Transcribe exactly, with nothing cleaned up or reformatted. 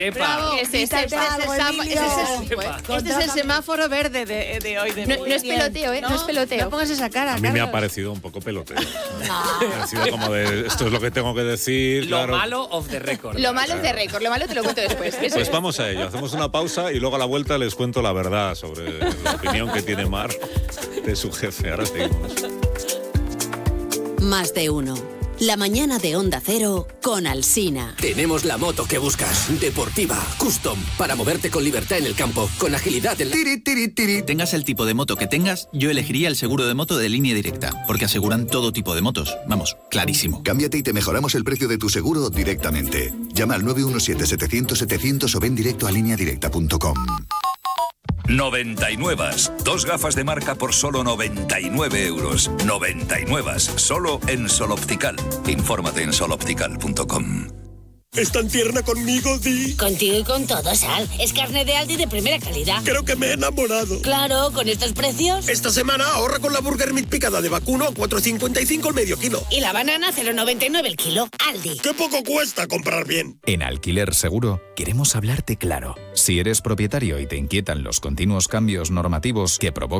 Bravo, Ese, ese, ese, algo, ese, Emilio. ese, ese, Epa. este es el semáforo verde de, de hoy. De No- hoy. no es peloteo, ¿eh? No es peloteo. No pongas esa cara, A mí me Carlos. ha parecido un poco peloteo. Me ha sido como de, esto es lo que tengo que decir. Lo claro. malo of the record. Lo malo es de récord, lo malo te lo cuento después. Eso Pues es. vamos a ello, hacemos una pausa y luego a la vuelta les cuento la verdad sobre la opinión que tiene Mar de su jefe. Ahora seguimos. Más de uno. La mañana de Onda Cero con Alsina. Tenemos la moto que buscas. Deportiva, custom, para moverte con libertad en el campo, con agilidad en la... Tiri, tiri, tiri. Tengas el tipo de moto que tengas, yo elegiría el seguro de moto de Línea Directa, porque aseguran todo tipo de motos. Vamos, clarísimo. Cámbiate y te mejoramos el precio de tu seguro directamente. Llama al nueve uno siete, setecientos, setecientos o ven directo a línea directa punto com. noventa y nueve. Dos gafas de marca por solo noventa y nueve euros. noventa y nueve. Solo en Sol Optical. Infórmate en sol optical punto com. ¿Es tan tierna conmigo, Di? Contigo y con todo, Sal. Es carne de Aldi de primera calidad. Creo que me he enamorado. Claro, con estos precios. Esta semana ahorra con la Burger Meat picada de vacuno a cuatro cincuenta y cinco el medio kilo. Y la banana cero noventa y nueve el kilo. Aldi. ¡Qué poco cuesta comprar bien! En Alquiler Seguro queremos hablarte claro. Si eres propietario y te inquietan los continuos cambios normativos que provocan